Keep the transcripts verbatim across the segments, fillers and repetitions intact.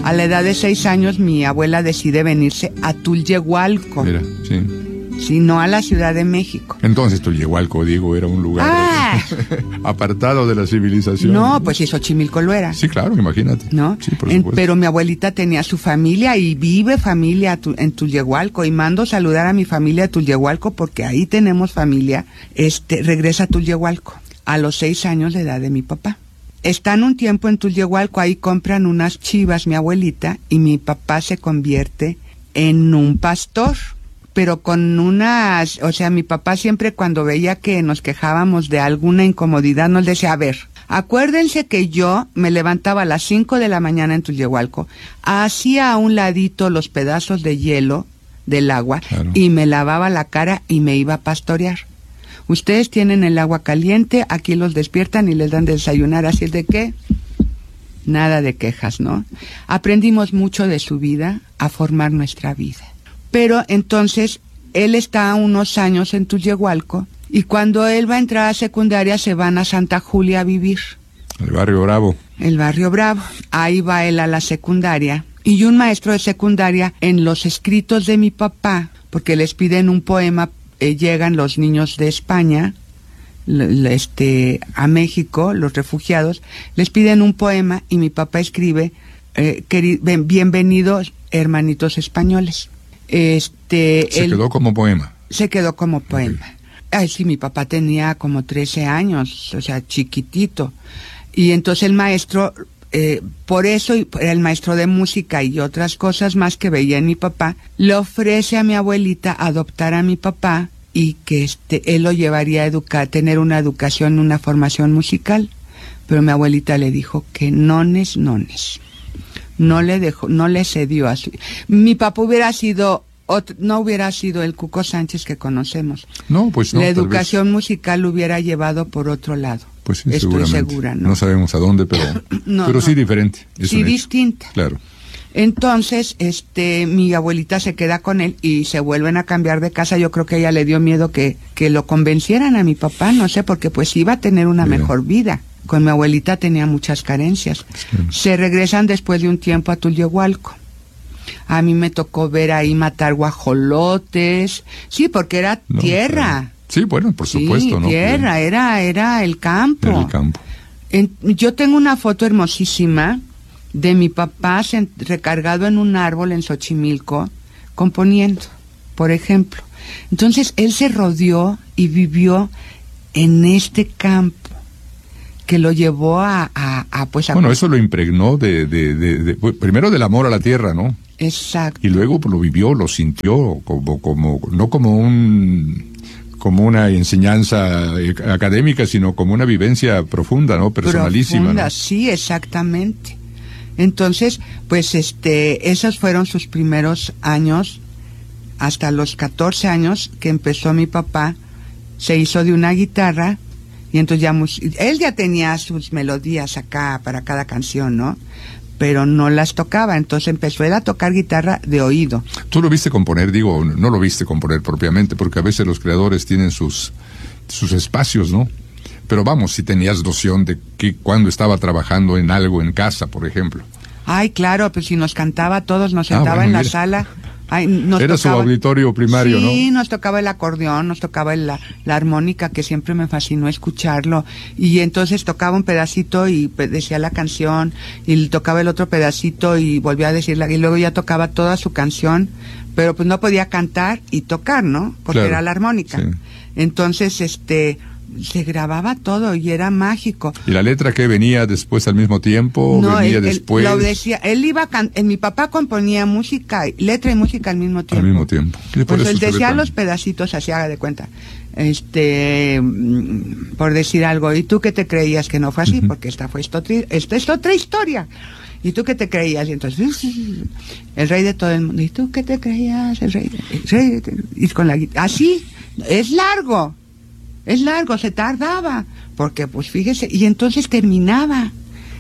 A la edad de seis años, mi abuela decide venirse a Tulyehualco. Mira, sí. Sí, no a la Ciudad de México. Entonces Tulyehualco, digo, era un lugar ah. apartado de la civilización. No, pues sí, Xochimilco lo era. Sí, claro, imagínate. ¿No? Sí, por en, supuesto. pero mi abuelita tenía su familia y vive familia tu, en Tulyehualco, y mando saludar a mi familia de Tulyehualco porque ahí tenemos familia. Este, regresa a Tulyehualco a los seis años de edad de mi papá. Están un tiempo en Tulyehualco, ahí compran unas chivas mi abuelita y mi papá se convierte en un pastor. Pero con unas, o sea, mi papá siempre cuando veía que nos quejábamos de alguna incomodidad nos decía, a ver, acuérdense que yo me levantaba a las cinco de la mañana en Tulyehualco, hacía a un ladito los pedazos de hielo del agua, claro, y me lavaba la cara y me iba a pastorear. Ustedes tienen el agua caliente, aquí los despiertan y les dan de desayunar, así es de que nada de quejas, ¿no? Aprendimos mucho de su vida a formar nuestra vida. Pero entonces, él está unos años en Tulyehualco, y cuando él va a entrar a secundaria se van a Santa Julia a vivir. El barrio Bravo. El barrio Bravo. Ahí va él a la secundaria. Y un maestro de secundaria, en los escritos de mi papá, porque les piden un poema, eh, llegan los niños de España, l- este, a México, los refugiados, les piden un poema y mi papá escribe, eh, queri- bienvenidos hermanitos españoles. Este, se él, quedó como poema. Se quedó como poema. Okay. Ay, sí, mi papá tenía como trece años, o sea, chiquitito. Y entonces el maestro, eh, por eso, era el maestro de música y otras cosas más que veía en mi papá, le ofrece a mi abuelita adoptar a mi papá y que este, él lo llevaría a educar, tener una educación, una formación musical. Pero mi abuelita le dijo que nones, nones. No le dejó, no le cedió a su... Mi papá hubiera sido, otro, no hubiera sido el Cuco Sánchez que conocemos. No, pues no. La educación musical lo hubiera llevado por otro lado. Pues sí, estoy segura, ¿no? No sabemos a dónde, pero, no, pero no. sí diferente. Sí distinta. Claro. Entonces, este, mi abuelita se queda con él y se vuelven a cambiar de casa. Yo creo que a ella le dio miedo que, que lo convencieran a mi papá, no sé, porque pues iba a tener una Bien. mejor vida. Con mi abuelita tenía muchas carencias. Sí. Se regresan después de un tiempo a Tulyehualco. A mí me tocó ver ahí matar guajolotes. Sí, porque era no, tierra. Claro. Sí, bueno, por supuesto, sí, ¿no? tierra, Bien. era, era el campo. Era el campo. En, yo tengo una foto hermosísima de mi papá se, recargado en un árbol en Xochimilco, componiendo, por ejemplo. Entonces, él se rodeó y vivió en este campo, que lo llevó a, a, a pues a... Bueno, eso lo impregnó de, de, de, de, de, primero del amor a la tierra, ¿no? Exacto. Y luego lo vivió, lo sintió, como, como, no como un, como una enseñanza académica, sino como una vivencia profunda, ¿no? Personalísima. Profunda, ¿no? Sí, exactamente. Entonces, pues este, esos fueron sus primeros años, hasta los catorce años que empezó mi papá, se hizo de una guitarra, y entonces ya, él ya tenía sus melodías acá para cada canción, ¿no? Pero no las tocaba, entonces empezó él a tocar guitarra de oído. ¿Tú lo viste componer? Digo, no lo viste componer propiamente, porque a veces los creadores tienen sus, sus espacios, ¿no? Pero vamos, si tenías noción de que cuando estaba trabajando en algo en casa, por ejemplo. Ay, claro, pues si nos cantaba a todos, nos sentaba ah, bueno, en la mira. sala. Ay, nos Era tocaba, su auditorio primario, sí, ¿no? Sí, nos tocaba el acordeón, nos tocaba el, la, la armónica, que siempre me fascinó escucharlo. Y entonces tocaba un pedacito y decía la canción, y tocaba el otro pedacito y volvía a decirla, y luego ya tocaba toda su canción, pero pues no podía cantar y tocar, ¿no? Porque claro, era la armónica. Sí. Entonces, este... se grababa todo y era mágico. ¿Y la letra que venía después al mismo tiempo? No, venía él, después. Él, lo decía, él iba, can, en mi papá componía música, letra y música al mismo tiempo. Al mismo tiempo. Por pues eso él decía tan... los pedacitos, así haga de cuenta. Este, por decir algo, ¿y tú qué te creías que no fue así? Uh-huh. Porque esta fue esto, esta es otra historia. ¿Y tú qué te creías? Y entonces, el rey de todo el mundo. ¿Y tú qué te creías? El rey, de, el rey de, y con la guitarra. Así, es largo. Es largo, se tardaba, porque pues fíjese, y entonces terminaba,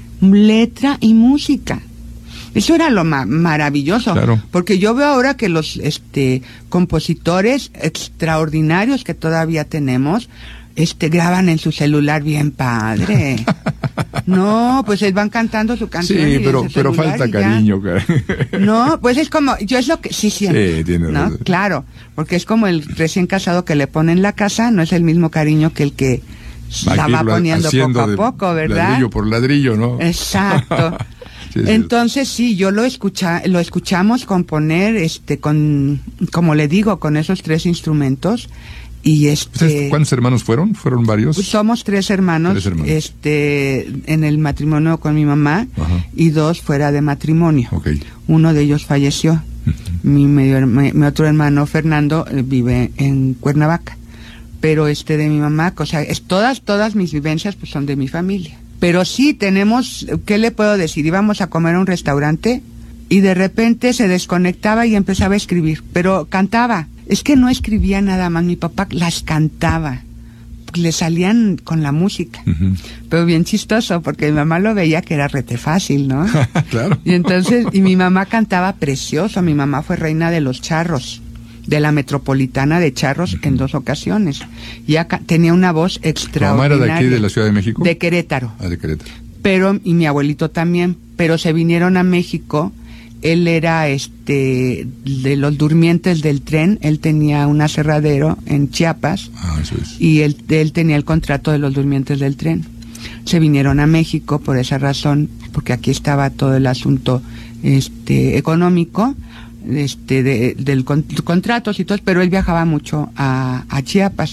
letra y música. Eso era lo ma maravilloso, claro. Porque yo veo ahora que los este compositores extraordinarios que todavía tenemos, este graban en su celular bien padre. No, pues ellos van cantando su canción. Sí, y pero, desde pero celular falta y ya. cariño, cara. No, pues es como, yo es lo que sí siento. Sí, tiene ¿no? razón. Claro, porque es como el recién casado que le pone en la casa, no es el mismo cariño que el que la va poniendo poco a de poco, ¿verdad? Ladrillo por ladrillo, ¿no? Exacto. Sí, Entonces sí, yo lo escucha, lo escuchamos componer, este, con, como le digo, con esos tres instrumentos. Y este, ¿cuántos hermanos fueron? ¿Fueron varios? Somos tres hermanos, Tres hermanos. este, en el matrimonio con mi mamá. Ajá. Y dos fuera de matrimonio. Okay. Uno de ellos falleció. Uh-huh. Mi, medio, mi, mi otro hermano Fernando eh, vive en Cuernavaca. Pero este de mi mamá, o sea, es todas, todas mis vivencias pues son de mi familia. Pero sí tenemos, ¿qué le puedo decir? Íbamos a comer a un restaurante y de repente se desconectaba y empezaba a escribir, pero cantaba. Es que no escribía nada más, mi papá las cantaba, le salían con la música. Uh-huh. Pero bien chistoso, porque mi mamá lo veía que era rete fácil, ¿no? Claro. Y entonces, y mi mamá cantaba precioso, mi mamá fue reina de los charros, de la Metropolitana de Charros, uh-huh, en dos ocasiones. Y acá tenía una voz extraordinaria. ¿Tu mamá era de aquí, de la Ciudad de México? De Querétaro. Ah, de Querétaro. Pero, y mi abuelito también, pero se vinieron a México. Él era este de los durmientes del tren, él tenía un aserradero en Chiapas. Ah, eso es. Y él, él tenía el contrato de los durmientes del tren. Se vinieron a México por esa razón, porque aquí estaba todo el asunto este económico, este de, del con, contratos y todo, pero él viajaba mucho a, a Chiapas.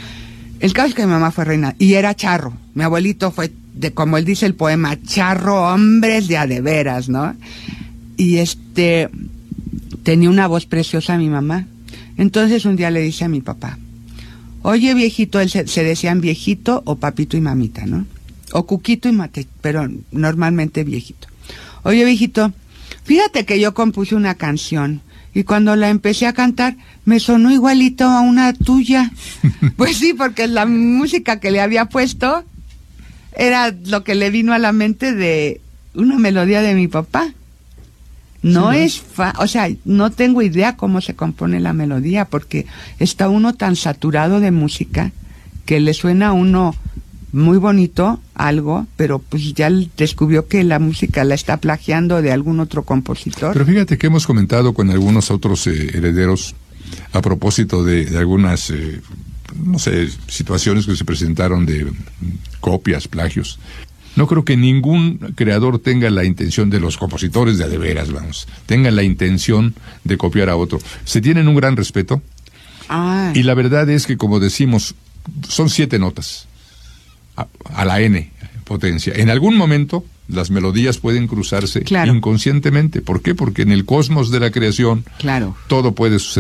El caso es que mi mamá fue reina y era charro. Mi abuelito fue, de como él dice el poema, charro hombres de a de veras, ¿no? Y este, tenía una voz preciosa mi mamá. Entonces un día le dice a mi papá, oye viejito, él se, se decían viejito o papito y mamita, ¿no? O cuquito y mate, pero normalmente viejito. Oye viejito, fíjate que yo compuse una canción y cuando la empecé a cantar me sonó igualito a una tuya. Pues sí, porque la música que le había puesto era lo que le vino a la mente de una melodía de mi papá. No, sí, ¿no? es fa o sea, no tengo idea cómo se compone la melodía, porque está uno tan saturado de música que le suena a uno muy bonito algo, pero pues ya descubrió que la música la está plagiando de algún otro compositor. Pero fíjate que hemos comentado con algunos otros eh, herederos a propósito de, de algunas, eh, no sé, situaciones que se presentaron de mm, copias, plagios. No creo que ningún creador tenga la intención, de los compositores de a de veras, vamos, tengan la intención de copiar a otro. Se tienen un gran respeto. Ah. Y la verdad es que, como decimos, son siete notas a, a la N potencia. En algún momento las melodías pueden cruzarse, claro, inconscientemente. ¿Por qué? Porque en el cosmos de la creación, claro, todo puede suceder.